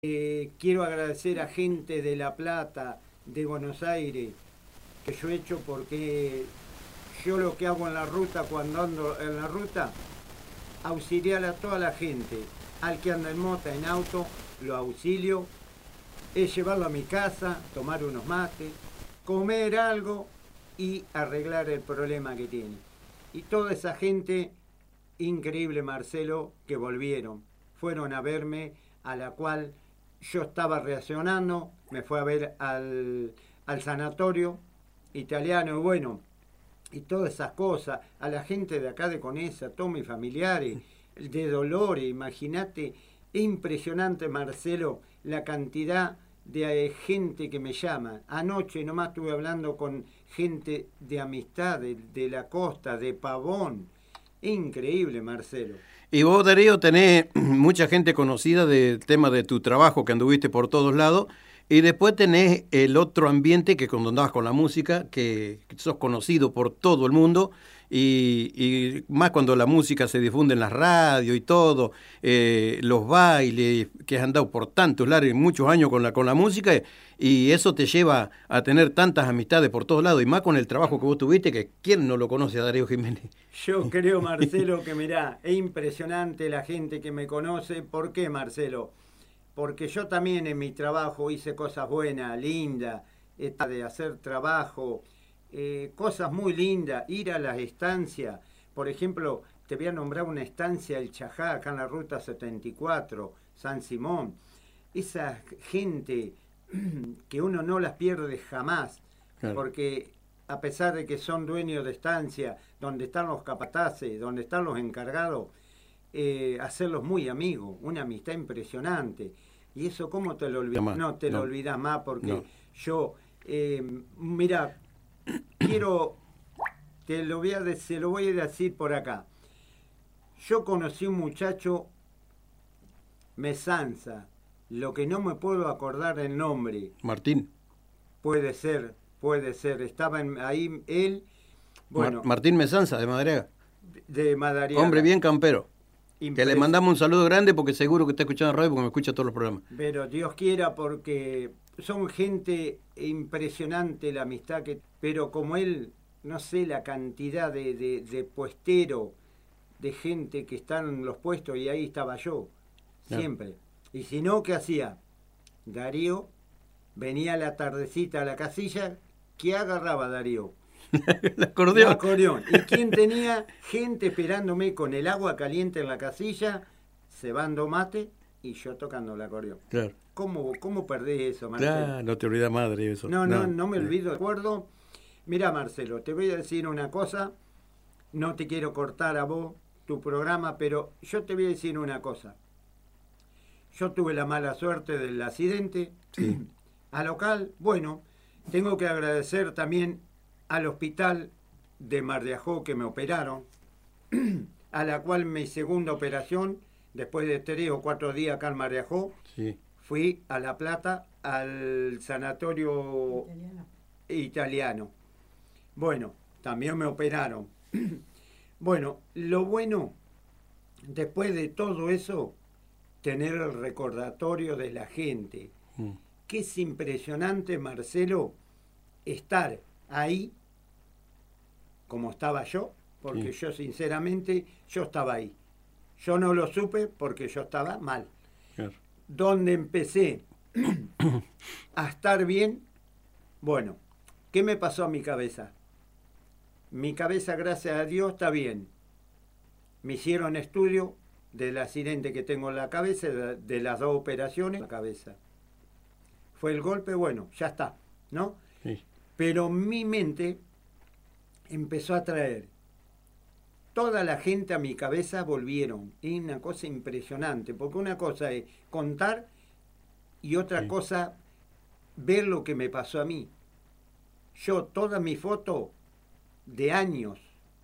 Quiero agradecer a gente de La Plata, de Buenos Aires, que yo he hecho porque yo lo que hago en la ruta, cuando ando en la ruta, auxiliar a toda la gente, al que anda en moto, en auto, lo auxilio, es llevarlo a mi casa, tomar unos mates, comer algo y arreglar el problema que tiene. Y toda esa gente, increíble Marcelo, que volvieron, fueron a verme, a la cual yo estaba reaccionando, me fue a ver al sanatorio italiano, y bueno, y todas esas cosas, a la gente de acá de Conesa, todos mis familiares, de Dolores, imagínate, es impresionante, Marcelo, la cantidad de gente que me llama. Anoche nomás estuve hablando con gente de amistad, de la costa, de Pavón. Es increíble, Marcelo. Y vos, Darío, tenés mucha gente conocida del tema de tu trabajo, que anduviste por todos lados, y después tenés el otro ambiente que cuando andabas con la música, que sos conocido por todo el mundo, y más cuando la música se difunde en las radios y todo, los bailes, que has andado por tantos lares, muchos años con la música, y eso te lleva a tener tantas amistades por todos lados, y más con el trabajo que vos tuviste, que ¿quién no lo conoce a Darío Jiménez? Yo creo, Marcelo, que mirá, es impresionante la gente que me conoce. ¿Por qué, Marcelo? Porque yo también en mi trabajo hice cosas buenas, lindas, de hacer trabajo, cosas muy lindas, ir a las estancias. Por ejemplo, te voy a nombrar una estancia, el Chajá, acá en la ruta 74, San Simón. Esa gente que uno no las pierde jamás, claro, porque a pesar de que son dueños de estancia, donde están los capataces, donde están los encargados, hacerlos muy amigos, una amistad impresionante. Y eso, ¿cómo te lo olvidas? No te lo olvidas más, porque yo, mira, quiero, se lo voy a decir por acá. Yo conocí un muchacho, Mesanza, lo que no me puedo acordar el nombre. Martín. Puede ser. Estaba ahí él. Bueno, Martín Mesanza, de Madariaga. De Madariaga. Hombre bien campero. Que le mandamos un saludo grande porque seguro que está escuchando radio porque me escucha todos los programas. Pero Dios quiera, porque son gente impresionante la amistad que... Pero como él, no sé la cantidad de puestero, de gente que están en los puestos, y ahí estaba yo, siempre. Y si no, ¿qué hacía? Darío venía a la tardecita a la casilla. ¿Qué agarraba Darío? El acordeón. El acordeón. ¿Y quién tenía? Gente esperándome con el agua caliente en la casilla, cebando mate y yo tocando el acordeón. Claro. ¿Cómo perdés eso, Marcelo? Claro, no te olvidas, madre, eso. No me olvido, de acuerdo. Mira, Marcelo, te voy a decir una cosa. No te quiero cortar a vos tu programa, pero yo te voy a decir una cosa. Yo tuve la mala suerte del accidente. Sí. A local, bueno, tengo que agradecer también al hospital de Mar de Ajó que me operaron, a la cual mi segunda operación, después de 3 o 4 días acá en Mar de Ajó, sí, fui a La Plata, al sanatorio italiano. Bueno, también me operaron. Bueno, lo bueno, después de todo eso, tener el recordatorio de la gente. Que es impresionante, Marcelo, estar ahí como estaba yo, porque yo sinceramente, yo estaba ahí. Yo no lo supe porque yo estaba mal. Claro. Donde empecé a estar bien, bueno, ¿qué me pasó a mi cabeza? Mi cabeza, gracias a Dios, está bien. Me hicieron estudio del accidente que tengo en la cabeza, de las 2 operaciones en la cabeza. Fue el golpe, bueno, ya está, ¿no? Sí. Pero mi mente empezó a traer toda la gente a mi cabeza, volvieron. Es una cosa impresionante, porque una cosa es contar y otra cosa ver lo que me pasó a mí. Yo, todas mis fotos de años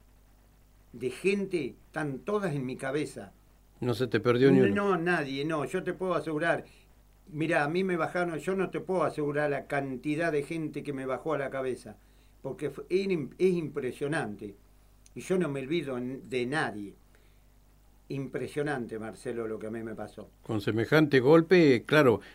de gente, están todas en mi cabeza. ¿No se te perdió ni uno? No, nadie, no, yo te puedo asegurar. Mira, a mí me bajaron, yo no te puedo asegurar la cantidad de gente que me bajó a la cabeza, porque es impresionante. Y yo no me olvido de nadie. Impresionante, Marcelo, lo que a mí me pasó. Con semejante golpe, claro,